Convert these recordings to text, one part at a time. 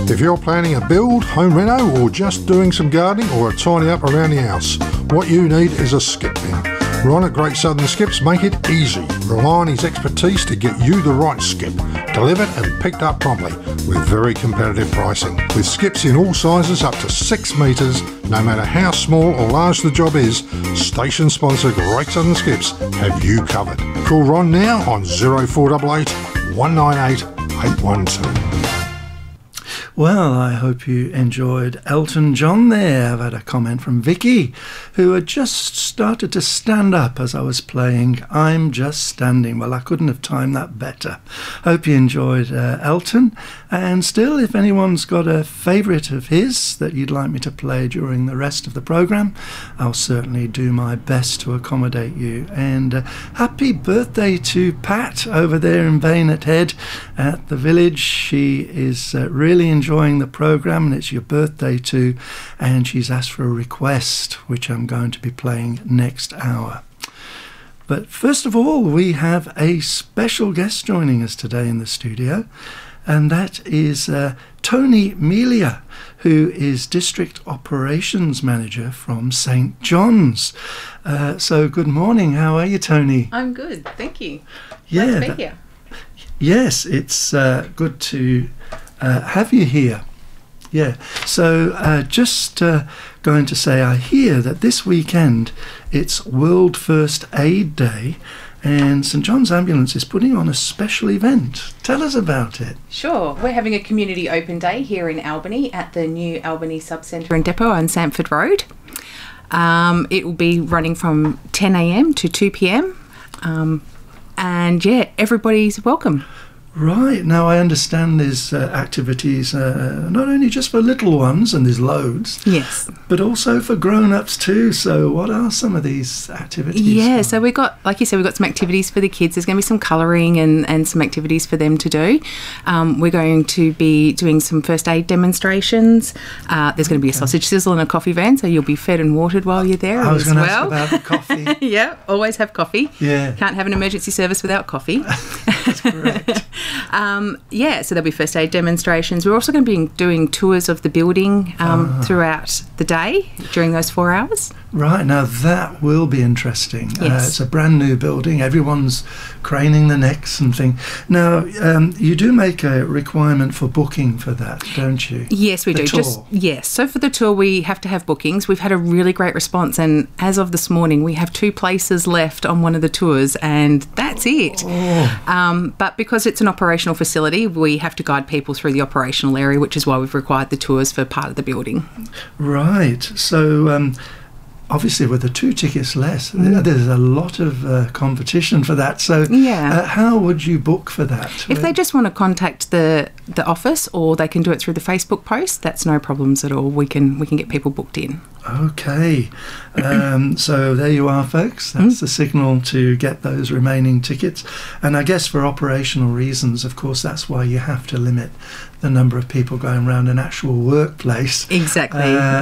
If you're planning a build, home reno, or just doing some gardening or a tidy up around the house, what you need is a skip bin. Ron at Great Southern Skips make it easy. Rely on his expertise to get you the right skip, delivered and picked up promptly with very competitive pricing. With skips in all sizes up to 6 metres, no matter how small or large the job is, station sponsor Great Southern Skips have you covered. Call Ron now on 0488 198 812. Well, I hope you enjoyed Elton John there. I've had a comment from Vicky, who had just started to stand up as I was playing I'm Just Standing. Well, I couldn't have timed that better. Hope you enjoyed Elton. And still, if anyone's got a favourite of his that you'd like me to play during the rest of the programme, I'll certainly do my best to accommodate you. And happy birthday to Pat over there in Baynett Head at the village. She is really enjoying the programme, and it's your birthday too, and she's asked for a request which I'm going to be playing next hour. But first of all, we have a special guest joining us today in the studio, and that is Tony Melia, who is District Operations Manager from St John's. So good morning, how are you, Tony? I'm good, thank you. Yeah, nice to be here. Yes, it's good to have you here. Yeah, so just going to say, I hear that this weekend it's World First Aid Day, and St John's Ambulance is putting on a special event. Tell us about it. Sure, we're having a community open day here in Albany at the new Albany Subcentre and Depot on Sanford Road. It will be running from 10 a.m. to 2 p.m. And yeah, everybody's welcome. Right, now I understand there's activities not only just for little ones, and there's loads, yes, but also for grown-ups too. So what are some of these activities? Yeah, so we've got, like you said, we've got some activities for the kids. There's going to be some colouring and some activities for them to do. We're going to be doing some first aid demonstrations. There's going to be a sausage sizzle and a coffee van, so you'll be fed and watered while you're there. I was going to ask about the coffee. Yeah, always have coffee. Yeah. Can't have an emergency service without coffee. That's correct. So there'll be first aid demonstrations. We're also going to be doing tours of the building throughout the day during those 4 hours. Right, now that will be interesting. Yes. It's a brand new building. Everyone's craning the necks and things. Now, you do make a requirement for booking for that, don't you? Yes, we do. Tour. Yes, so for the tour we have to have bookings. We've had a really great response, and as of this morning we have 2 places left on one of the tours, and that's it. But because it's an operational facility, we have to guide people through the operational area, which is why we've required the tours for part of the building. Right, so obviously with the 2 tickets less, there's a lot of competition for that. So how would you book for that? If they just want to contact the office, or they can do it through the Facebook post, that's no problems at all. We can get people booked in. Okay, so there you are, folks. That's the signal to get those remaining tickets. And I guess for operational reasons, of course, that's why you have to limit the number of people going around an actual workplace. Exactly,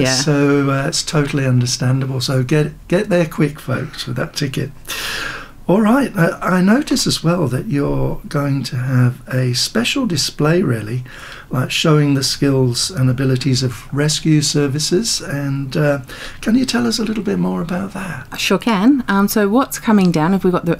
So it's totally understandable. So get there quick, folks, with that ticket. All right, I notice as well that you're going to have a special display, really, like showing the skills and abilities of rescue services. And can you tell us a little bit more about that? I sure can. So what's coming down, we've got the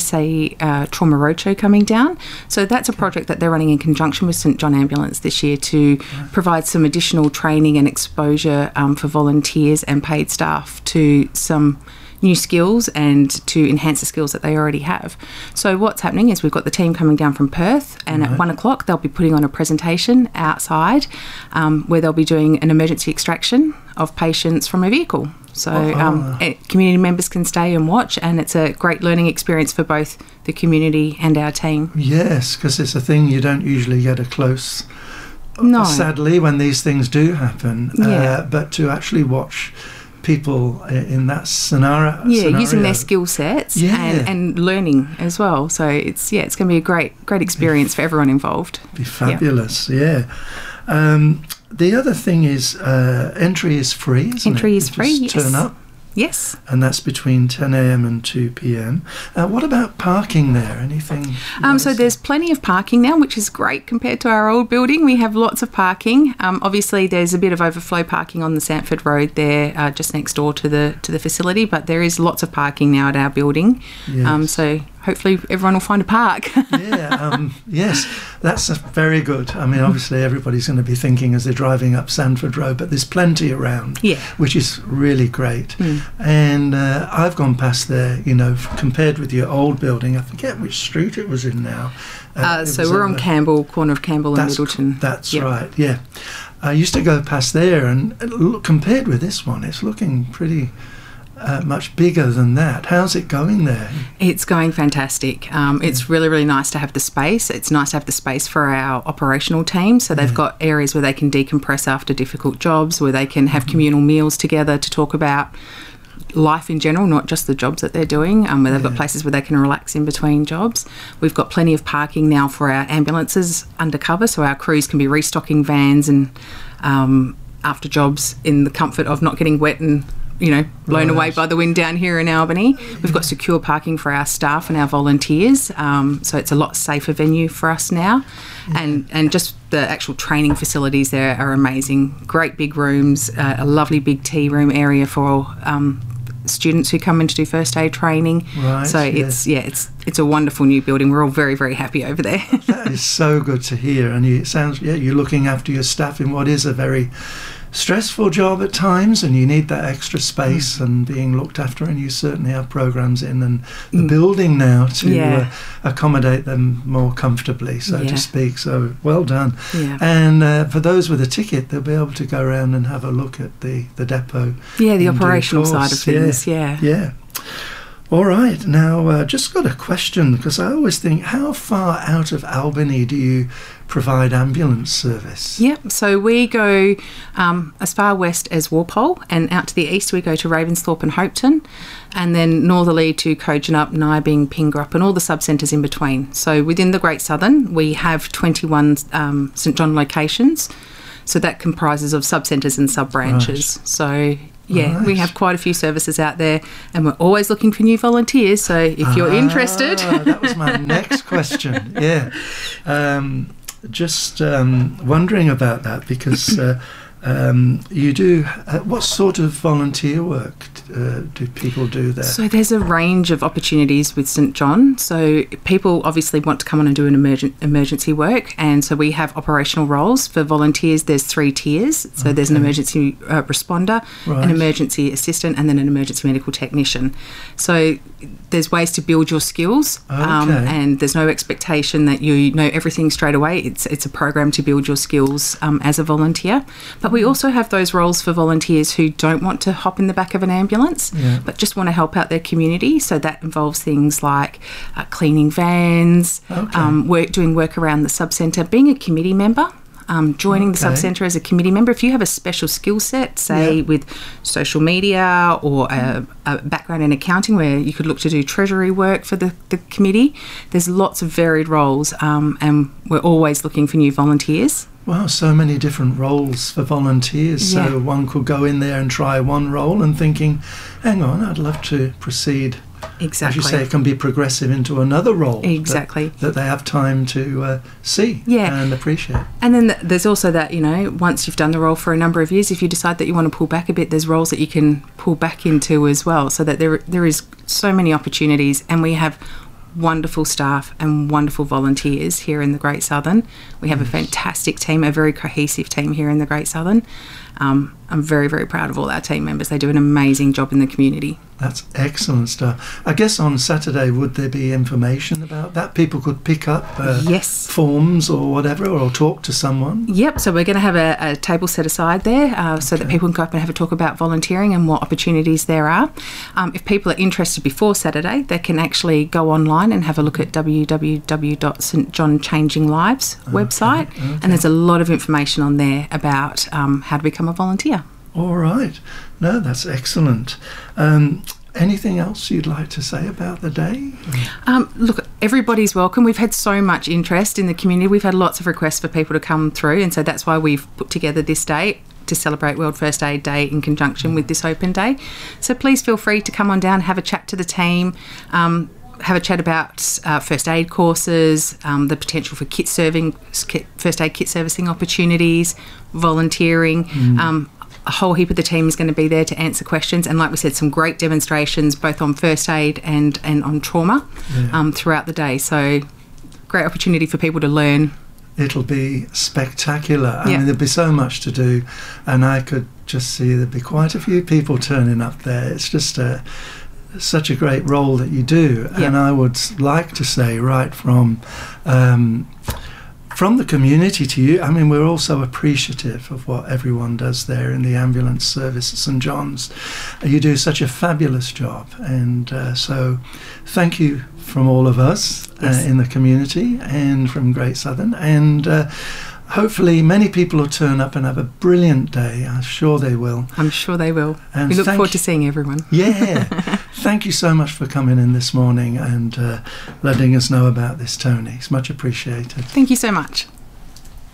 RAC Trauma Roadshow coming down. So that's a project that they're running in conjunction with St John Ambulance this year to provide some additional training and exposure for volunteers and paid staff to some new skills and to enhance the skills that they already have. So what's happening is we've got the team coming down from Perth, and at 1 o'clock they'll be putting on a presentation outside where they'll be doing an emergency extraction of patients from a vehicle. So community members can stay and watch, and it's a great learning experience for both the community and our team. Yes, because it's a thing you don't usually get a close... No. Sadly, when these things do happen, but to actually watch people in that scenario. Using their skill sets and learning as well. So it's going to be a great experience for everyone involved. Be fabulous, The other thing is entry is free, isn't it? Entry is free, yes. Turn up. Yes. And that's between 10 a.m. and 2 p.m. What about parking there? Anything? So there's plenty of parking now, which is great compared to our old building. We have lots of parking. Obviously, there's a bit of overflow parking on the Sanford Road there, just next door to the facility, but there is lots of parking now at our building. Yes. So hopefully everyone will find a park. Yes, that's very good. I mean, obviously everybody's going to be thinking as they're driving up Sanford Road, but there's plenty around, which is really great. And I've gone past there, compared with your old building. I forget which street it was in now. So we're on Campbell, corner of Campbell and Middleton. That's right, yeah. I used to go past there, and compared with this one, it's looking pretty much bigger than that. How's it going there? It's going fantastic. It's really, really nice to have the space. It's nice to have the space for our operational team. So they've got areas where they can decompress after difficult jobs, where they can have communal meals together to talk about life in general, not just the jobs that they're doing, where they've got places where they can relax in between jobs. We've got plenty of parking now for our ambulances undercover, so our crews can be restocking vans and after jobs in the comfort of not getting wet and blown away by the wind down here in Albany. We've got secure parking for our staff and our volunteers, so it's a lot safer venue for us now. And just the actual training facilities there are amazing. Great big rooms, a lovely big tea room area for students who come in to do first aid training. Right, so it's a wonderful new building. We're all very, very happy over there. That is so good to hear. And it sounds you're looking after your staff in what is a very stressful job at times, and you need that extra space and being looked after, and you certainly have programs in and the building now to accommodate them more comfortably, so to speak. So well done. And for those with a ticket, they'll be able to go around and have a look at the depot. The operational side of things. Yeah. All right, now just got a question, because I always think, how far out of Albany do you provide ambulance service? Yep, so we go as far west as Walpole, and out to the east we go to Ravensthorpe and Hopeton, and then northerly to Kojonup, Nibing, Pingerup, and all the sub-centres in between. So within the Great Southern, we have 21 St John locations, so that comprises of sub-centres and sub-branches. Right. So we have quite a few services out there, and we're always looking for new volunteers, so if you're interested. That was my next question. Just wondering about that, because you do what sort of volunteer work do people do there? So there's a range of opportunities with St John. So people obviously want to come on and do an emergency work, and so we have operational roles. For volunteers, there's 3 tiers. So there's an emergency responder, an emergency assistant, and then an emergency medical technician. So there's ways to build your skills, and there's no expectation that you know everything straight away. It's a program to build your skills as a volunteer. But we also have those roles for volunteers who don't want to hop in the back of an ambulance, but just want to help out their community. So that involves things like cleaning vans, doing work around the sub-centre, being a committee member. Joining the sub-centre as a committee member. If you have a special skill set, say with social media or a background in accounting where you could look to do treasury work for the committee, there's lots of varied roles, and we're always looking for new volunteers. Wow, so many different roles for volunteers. So one could go in there and try one role and thinking, hang on, I'd love to proceed. Exactly. As you say, it can be progressive into another role. Exactly. That they have time to see and appreciate. And then there's also that, once you've done the role for a number of years, if you decide that you want to pull back a bit, there's roles that you can pull back into as well, so that there is so many opportunities, and we have wonderful staff and wonderful volunteers here in the Great Southern. We have a fantastic team, a very cohesive team here in the Great Southern. I'm very, very proud of all our team members. They do an amazing job in the community. That's excellent stuff. I guess on Saturday, would there be information about that? People could pick up forms or whatever, or talk to someone? Yep, so we're going to have a table set aside there so that people can go up and have a talk about volunteering and what opportunities there are. If people are interested before Saturday, they can actually go online and have a look at www.St John Changing Lives website, and there's a lot of information on there about how to become a volunteer. All right. No, that's excellent. Anything else you'd like to say about the day? Look, everybody's welcome. We've had so much interest in the community. We've had lots of requests for people to come through, and so that's why we've put together this day. to celebrate World First Aid Day in conjunction with this open day. So please feel free to come on down, have a chat to the team, have a chat about first aid courses, the potential for first aid kit servicing opportunities, volunteering. A whole heap of the team is going to be there to answer questions, and like we said, some great demonstrations both on first aid and on trauma throughout the day. So great opportunity for people to learn. It'll be spectacular. I mean, there'll be so much to do, and I could just see there'd be quite a few people turning up there. It's just such a great role that you do, and I would like to say right from the community to you, I mean, we're also appreciative of what everyone does there in the ambulance service at St John's. You do such a fabulous job, and so thank you from all of us in the community and from Great Southern, and hopefully many people will turn up and have a brilliant day. I'm sure they will. I'm sure they will. And we look forward to seeing everyone. Yeah. Thank you so much for coming in this morning and letting us know about this, Tony. It's much appreciated. Thank you so much.